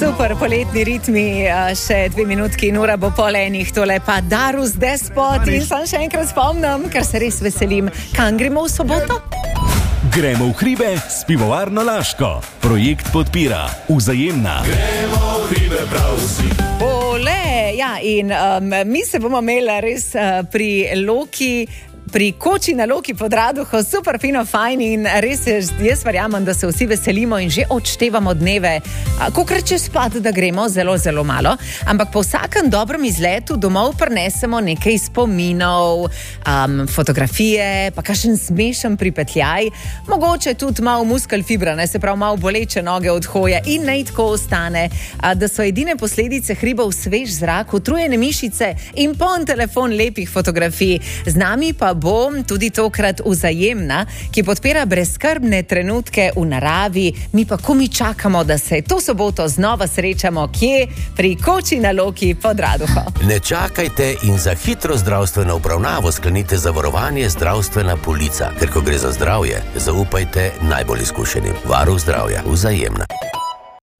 Super poletni ritmi, še 2 minutki in ura bo pol enih, tole pa Darus Despot in sam še enkrat spomnim, ker se res veselim, kam gremo v soboto? Gremo v hribe s pivovarno Laško. Projekt podpira Vzajemna. Gremo v hribe prav vsi. Ja, in mi se bomo imeli res pri koči na Loki pod Raduho, super fino, fajn in res jaz verjamem, da se vsi veselimo in že odštevamo dneve, kolikrat čez spad, da gremo, zelo, zelo malo, ampak po vsakem dobrem izletu domov prinesemo nekaj spominov, fotografije, pa kakšen smešen pripetljaj, mogoče tudi malo muskelfibra, se pravi malo boleče noge od hoje in naj tako ostane, da so edine posledice hribov svež zrak, utrujene mišice in poln telefon lepih fotografij. Z nami pa bo tudi tokrat Vzajemna, ki podpira brezskrbne trenutke v naravi, mi pa komi čakamo, da se to soboto znova srečamo, kje? Pri koči na Loki pod Raduho. Ne čakajte in za hitro zdravstveno obravnavo sklenite zavarovanje zdravstvena polica, ker ko gre za zdravje, zaupajte najbolj izkušenim. Varuh zdravja, Vzajemna.